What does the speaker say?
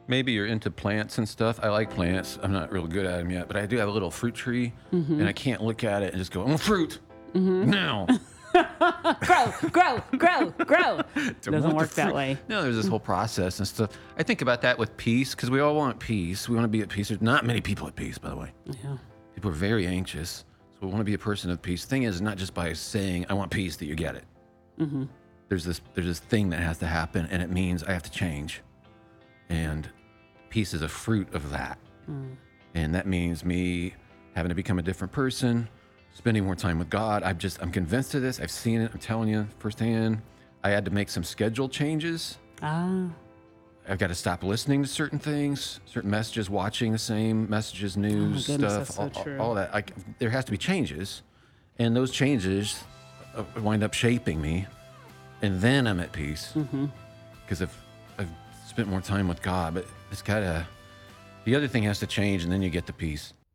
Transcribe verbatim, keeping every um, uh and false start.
Maybe you're into plants and stuff. I like plants. I'm not real good at them yet, but I do have a little fruit tree, Mm-hmm. and I can't look at it and just go, "Oh, fruit Mm-hmm. now." grow, grow, grow, grow. To Doesn't want the work that fruit. way. No, there's this whole process and stuff. I think about that with peace because we all want peace. We want to be at peace. There's not many people at peace, by the way. Yeah. People are very anxious, so we want to be a person of peace. Thing is, not just by saying "I want peace" that you get it. Mm-hmm. There's this there's this thing that has to happen, and it means I have to change. And peace is a fruit of that. Mm. And that means me having to become a different person, spending more time with God. I'm just, I'm convinced of this. I've seen it. I'm telling you firsthand. I had to make some schedule changes. Ah. I've got to stop listening to certain things, certain messages, watching the same messages, news, goodness, stuff, that's so all, true. all that. I, there has to be changes. And those changes uh, wind up shaping me. And then I'm at peace. Mm-hmm. Because I've, I've spent more time with God. But it's got to, the other thing has to change, and then you get the peace.